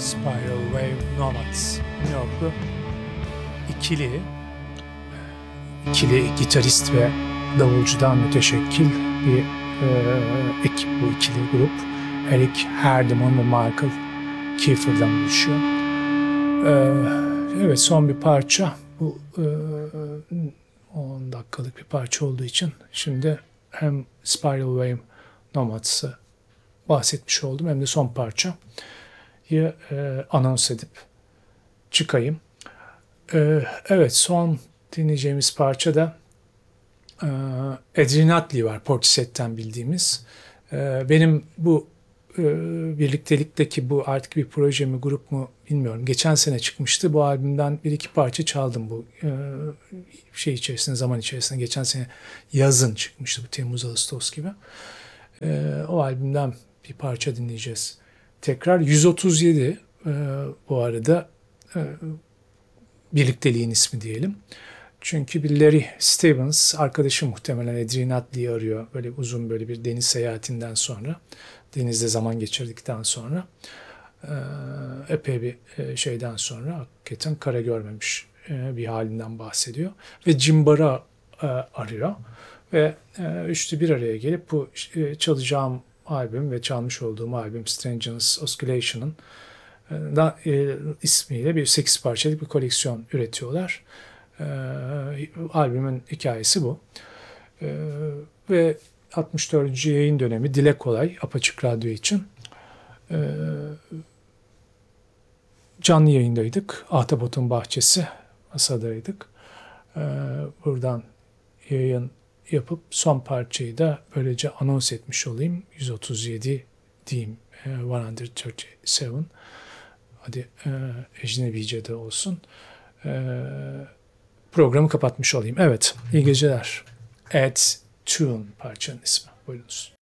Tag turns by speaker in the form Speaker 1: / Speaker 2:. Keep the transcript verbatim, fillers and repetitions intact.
Speaker 1: Spiral Wave Nomads, New Yorklu ikili, ikili gitarist ve davulcudan müteşekkil bir e, ekip bu ikili grup. Eric Hardiman ve Michael Kiefer'dan oluşuyor. E, evet son bir parça. Bu e, on dakikalık bir parça olduğu için şimdi hem Spiral Wave Nomads'ı bahsetmiş oldum hem de son parça e, anons edip çıkayım. E, evet son dinleyeceğimiz parça da e, Adrian Utley var, Portishead'den bildiğimiz. E, benim bu e, birliktelikteki bu artık bir proje mi grup mu bilmiyorum. Geçen sene çıkmıştı. Bu albümden bir iki parça çaldım bu e, şey içerisinde, zaman içerisinde. Geçen sene yazın çıkmıştı bu, Temmuz Ağustos gibi. E, o albümden bir parça dinleyeceğiz. Tekrar yüz otuz yedi e, bu arada e, birlikteliğin ismi diyelim. Çünkü bir Larry Stevens arkadaşı muhtemelen Adrian Utley'i arıyor. Böyle uzun böyle bir deniz seyahatinden sonra, denizde zaman geçirdikten sonra epey bir şeyden sonra hakikaten kara görmemiş bir halinden bahsediyor. Ve Jimbar'ı arıyor. Ve üçlü bir araya gelip bu çalacağım albüm ve çalmış olduğum albüm Strangeness Oscillation'ın da e, ismiyle bir sekiz parçalık bir koleksiyon üretiyorlar. E, albümün hikayesi bu. E, ve altmış dördüncü yayın dönemi dile kolay Apaçık Radyo için. E, canlı yayındaydık. Ahtapot'un Bahçesi masadaydık. E, buradan yayın yapıp son parçayı da böylece anons etmiş olayım. yüz otuz yedi diyeyim. E, yüz otuz yedi. Hadi e, ecnebice de olsun. E, programı kapatmış olayım. Evet, iyi geceler. Add Tune parçanın ismi. Buyurunuz.